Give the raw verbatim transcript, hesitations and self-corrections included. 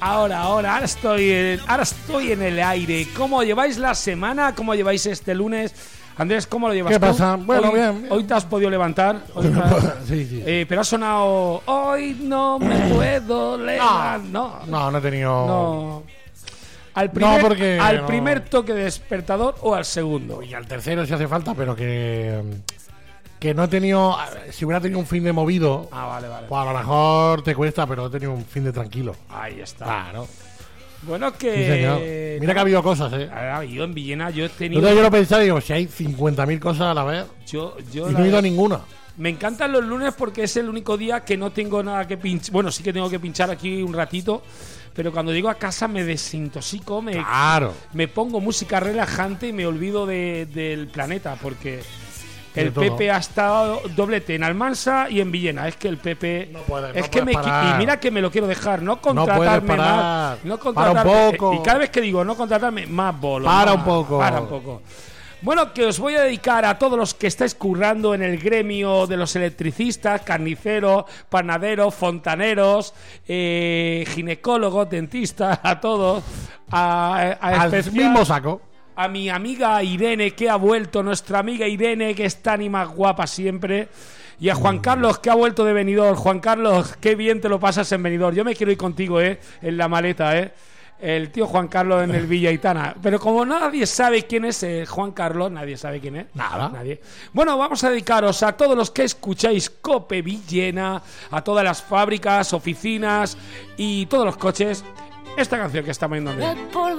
Ahora, ahora, ahora estoy, en, ahora estoy en el aire. ¿Cómo lleváis la semana? ¿Cómo lleváis este lunes? Andrés, ¿cómo lo llevas ¿Qué tú? pasa? Bueno, hoy, bien, bien. Hoy te has podido levantar. Hoy te has- Sí, sí. Eh, pero ha sonado. Hoy no me puedo levantar. No, No, no he tenido. no. Al primer, No, porque al no. primer toque de despertador o al segundo. Y al tercero si hace falta, pero que. Que no he tenido. Si hubiera tenido un fin de movido, Ah, vale, vale. pues a lo mejor te cuesta, pero he tenido un fin de tranquilo. Ahí está. Claro. Bueno, Sí, señor. que. Mira que ha habido cosas, ¿eh? Ahora, yo en Villena yo he tenido. Entonces yo lo pensaba y digo, si hay cincuenta mil cosas a la vez, Yo, yo y la- no he ido a ninguna. Me encantan los lunes porque es el único día que no tengo nada que pinchar. Bueno, sí que tengo que pinchar aquí un ratito, pero cuando llego a casa me desintoxico, me, Claro. me pongo música relajante y me olvido de- del planeta porque De el todo. Pepe ha estado doblete en Almansa y en Villena. Es que el Pepe No puedes, es no que puedes me qui- parar. y mira que me lo quiero dejar, no puedes contratarme parar. más, no Para un contratarme poco. y cada vez que digo no contratarme más bolo. Para más, un poco. Para un poco. Bueno, que os voy a dedicar a todos los que estáis currando en el gremio de los electricistas, carniceros, panaderos, fontaneros, eh, ginecólogos, dentistas, a todos. A, a Al especial mismo saco. a mi amiga Irene, que ha vuelto, nuestra amiga Irene, que está ni más guapa siempre. Y a Juan Carlos, que ha vuelto de Benidorm. Juan Carlos, qué bien te lo pasas en Benidorm. Yo me quiero ir contigo, ¿eh? En la maleta, ¿eh? El tío Juan Carlos en el Villa Aitana. Pero como nadie sabe quién es eh, Juan Carlos, nadie sabe quién es. Nada. Nadie. Bueno, vamos a dedicaros a todos los que escucháis Cope Villena, a todas las fábricas, oficinas y todos los coches. Esta canción que está poniendo Andrés. El polvo